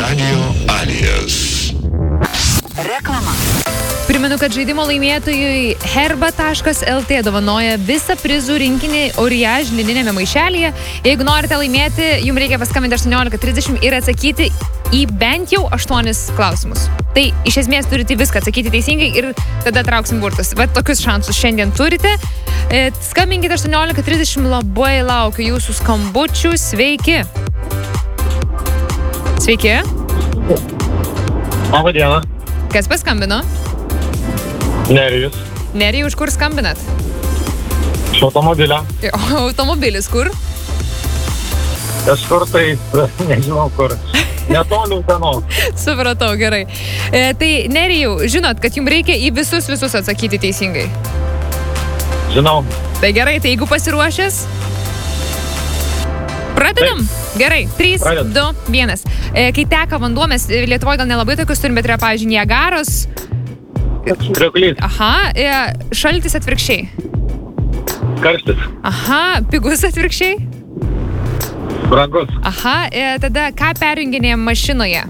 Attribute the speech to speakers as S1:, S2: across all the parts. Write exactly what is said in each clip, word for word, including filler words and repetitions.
S1: Radio Alijas.
S2: Reklama.
S3: Primenu, kad žaidimo laimėtojui herba taškas el tė dovanoja visą prizų rinkinį Oriage lininėme maišelyje. Jeigu norite laimėti, jums reikia paskambinti aštuoniolika trisdešimt ir atsakyti į bent jau aštuonis klausimus. Tai iš esmės turite viską atsakyti teisingai ir tada trauksim burtus. Bet tokius šansus šiandien turite. Skambinkite aštuoniolika trisdešimt, labai laukiu jūsų skambučių. Sveiki. Sveiki.
S4: Labą dieną.
S3: Kas paskambino?
S4: Nerijus.
S3: Nerijus, iš kur skambinat?
S4: Iš automobilio.
S3: O automobilis kur?
S4: Kažkur tai, nežinau kur. Netoli Utenos.
S3: Supratau, gerai. E, tai Nerijau, žinot, kad jums reikia į visus visus atsakyti teisingai.
S4: Žinau.
S3: Tai gerai, tai jeigu pasiruošęs, pradedam? Taip. Gerai, trys, du, vienas. E, kai teka vanduo, mes Lietuvoje gal nelabai tokius turim, bet yra, pavyzdžiui, Niagaros.
S4: Krioklys.
S3: Aha, e, šaltis atvirkščiai.
S4: Karštis.
S3: Aha, pigus atvirkščiai.
S4: Brangus.
S3: Aha, e, tada ką perjunginėjom mašinoje?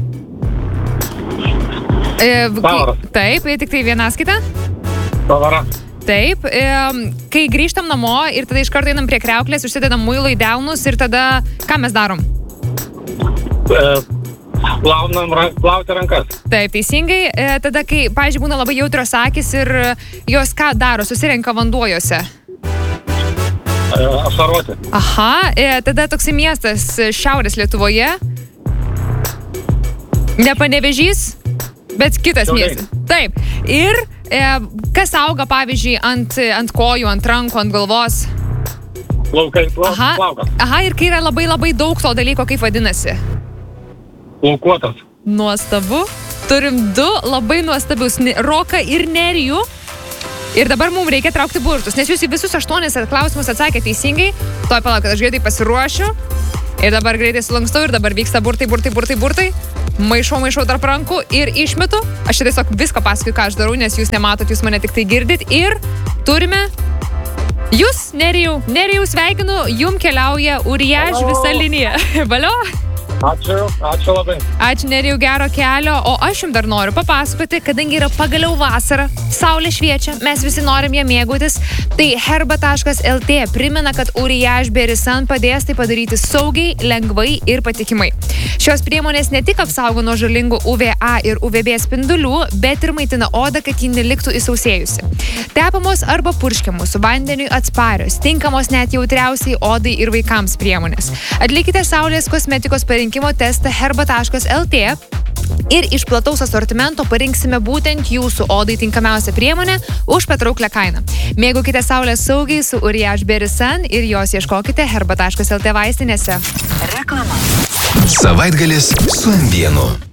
S3: E,
S4: Pavaras.
S3: Taip, e, tik tai vienas kita?
S4: Pavara.
S3: Taip, e, kai grįžtam namo ir tada iš karto einam prie kriauklės, užsidedam muilo į delnus ir tada ką mes darom?
S4: E, plaunam, rank, plauti rankas.
S3: Taip, teisingai. E, tada, kai, pavyzdžiui, būna labai jautrios akys ir jos ką daro, susirenka vanduo jose?
S4: E, ašaruoti.
S3: Aha, e, tada toksai miestas šiaurės Lietuvoje. Ne Panevėžys, bet kitas
S4: Šiauliai.
S3: miestas. Taip. Ir e, kas auga, pavyzdžiui, ant, ant kojų, ant rankų, ant galvos?
S4: Plaukai, plau,
S3: Aha,
S4: plaukas.
S3: aha, ir kai yra labai labai daug to dalyko, kaip vadinasi?
S4: Plaukuotas.
S3: Nuostabu. Turim du labai nuostabius, Roką ir Nerijų. Ir dabar mums reikia traukti burtus, nes jūs į visus aštuonis klausimus atsakėte teisingai. Toj palauk, kad aš greitai pasiruošiu. Ir dabar greitai sulankstau ir dabar vyksta burtai, burtai, burtai, burtai. Maišau, maišau tarp rankų ir išmetu. Aš čia tiesiog viską pasakoju, ką aš darau, nes jūs nematot, jūs mane tik tai girdit. Ir turime jūs, Nerijau. Nerijau, sveikinu, jum keliauja Oriage visa linija. Valio?
S4: Ačiū, ačiū labai.
S3: Ačiū, Nerijau, gero kelio. O aš jums dar noriu papasakoti, kadangi yra pagaliau vasara, saulė šviečia, mes visi norim ją mėgautis. Tai herba taškas el tė primena, kad Oriage Berisan padės tai padaryti saugiai, lengvai ir patikimai. Šios priemonės ne tik apsaugo nuo žalingų U V A ir U V B spindulių, bet ir maitina odą, kad ji neliktų įsausėjusi. Tepamos arba purškiamos, su vandeniui atsparios, tinkamos net jautriausiai odai ir vaikams priemonės. Atlikite saulės kosmetikos parinkimo testą herba taškas el tė ir iš plataus asortimento parinksime būtent jūsų odai tinkamiausią priemonę už patrauklę kainą. Mėgaukite saulę saugiai su Oriage Berisan ir jos ieškokite herba taškas el tė vaistinėse.
S2: Reklama.
S1: Savaitgalis su M vienu.